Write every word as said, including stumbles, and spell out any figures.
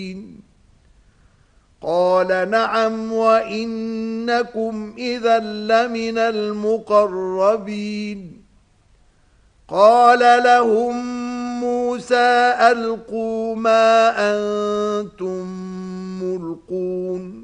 قال نعم وإنكم إذا لمن المقربين قال لهم موسى ألقوا ما أنتم ملقون